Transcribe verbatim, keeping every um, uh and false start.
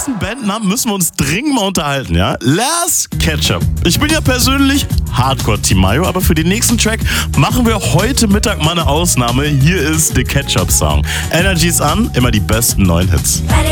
nächsten Bandnamen müssen wir uns dringend mal unterhalten, ja? Last Ketchup. Ich bin ja persönlich Hardcore-Team Mayo, aber für den nächsten Track machen wir heute Mittag mal eine Ausnahme. Hier ist The Ketchup Song. Energy ist an, immer die besten neuen Hits. Ready